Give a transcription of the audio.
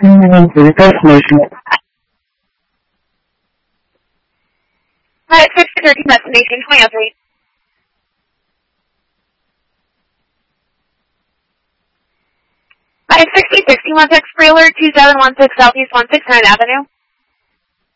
To the destination. Hi, 613 destination, 2003. Hi, 6061 Trailer, 2716 Southeast 169th Avenue.